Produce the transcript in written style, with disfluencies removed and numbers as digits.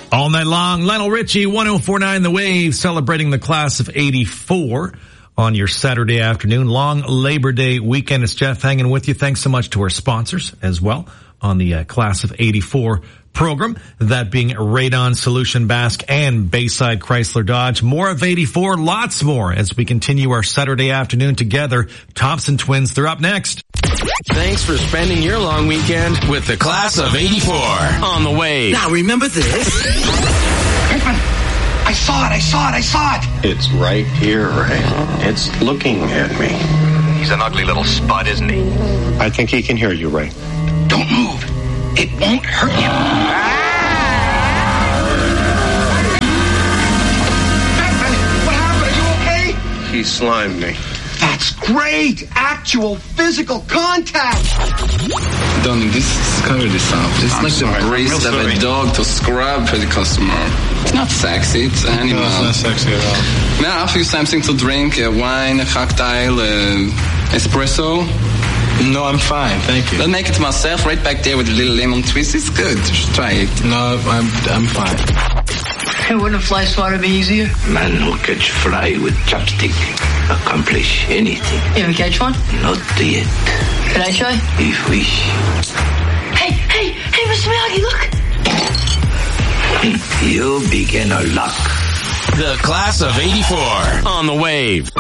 All night long, Lionel Richie, 1049 The Wave, celebrating the class of 84 on your Saturday afternoon. Long Labor Day weekend. It's Jeff hanging with you. Thanks so much to our sponsors as well on the class of 84 program, that being Radon Solution Basque and Bayside Chrysler Dodge. More of 84, lots more as we continue our Saturday afternoon together. Thompson Twins, they're up next. Thanks for spending your long weekend with the class of 84 on The Wave. Now remember this. Pickman, I saw it. It's right here, Ray. It's looking at me. He's an ugly little spud, isn't he? I think he can hear you, Ray. Don't move. It won't hurt him. Pickman, what happened? Are you okay? He slimed me. That's great. Actual physical contact. Donnie, this is covered this up. It's like the breast of a dog to scrub for the customer. It's not sexy, it's an animal. No, it's not sexy at all. Now, I offer you something to drink, wine, a cocktail, espresso. No, I'm fine, thank you. I'll make it myself right back there with a little lemon twist. It's good, just try it. No, I'm fine. Hey, wouldn't a fly swatter be easier? Man who catch fly with chopstick accomplish anything. You ever catch one? Not yet. Can I try? If wish. Hey, Mr. Miyagi, look. You beginner luck. The class of 84 on The Wave.